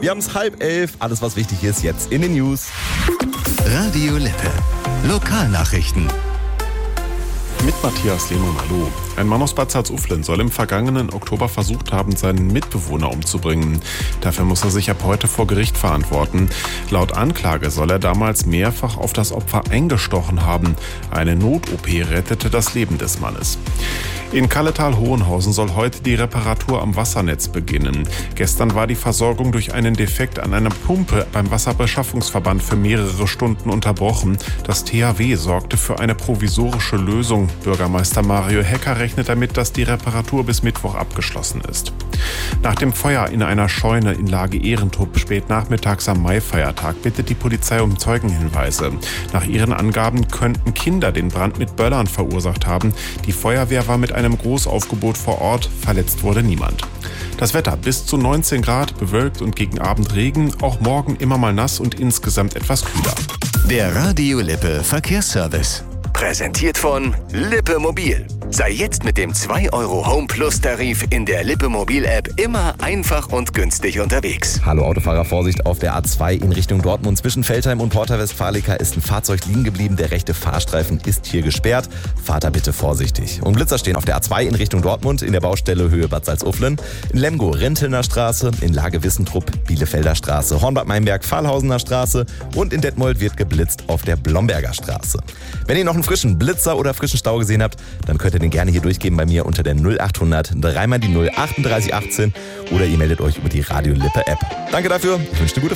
Wir haben es 10:30. Alles, was wichtig ist, jetzt in den News. Radio Lippe. Lokalnachrichten. Mit Matthias Lehmann, hallo. Ein Mann aus Bad Salzuflen soll im vergangenen Oktober versucht haben, seinen Mitbewohner umzubringen. Dafür muss er sich ab heute vor Gericht verantworten. Laut Anklage soll er damals mehrfach auf das Opfer eingestochen haben. Eine Not-OP rettete das Leben des Mannes. In Kalletal-Hohenhausen soll heute die Reparatur am Wassernetz beginnen. Gestern war die Versorgung durch einen Defekt an einer Pumpe beim Wasserbeschaffungsverband für mehrere Stunden unterbrochen. Das THW sorgte für eine provisorische Lösung. Bürgermeister Mario Hecker rechnet damit, dass die Reparatur bis Mittwoch abgeschlossen ist. Nach dem Feuer in einer Scheune in Lage Ehrentrupp spät nachmittags am Maifeiertag bittet die Polizei um Zeugenhinweise. Nach ihren Angaben könnten Kinder den Brand mit Böllern verursacht haben. Die Feuerwehr war mit einem Großaufgebot vor Ort, verletzt wurde niemand. Das Wetter bis zu 19 Grad, bewölkt und gegen Abend Regen, auch morgen immer mal nass und insgesamt etwas kühler. Der Radio Lippe Verkehrsservice. Präsentiert von Lippe Mobil. Sei jetzt mit dem 2 € Home Plus Tarif in der Lippe Mobil App immer einfach und günstig unterwegs. Hallo Autofahrer, Vorsicht auf der A2 in Richtung Dortmund. Zwischen Veltheim und Porta Westfalica ist ein Fahrzeug liegen geblieben. Der rechte Fahrstreifen ist hier gesperrt. Fahrt da bitte vorsichtig. Und Blitzer stehen auf der A2 in Richtung Dortmund in der Baustelle Höhe Bad Salzuflen. In Lemgo Rintelner Straße, in Lage Wissentrupp Bielefelder Straße, Hornbad-Meinberg Pfahlhausener Straße und in Detmold wird geblitzt auf der Blomberger Straße. Wenn ihr noch einen frischen Blitzer oder frischen Stau gesehen habt, dann könnt ihr den gerne hier durchgeben bei mir unter der 0800 3 mal die 0 38 18 oder ihr meldet euch über die Radio Lippe App. Danke dafür, ich wünsche eine gute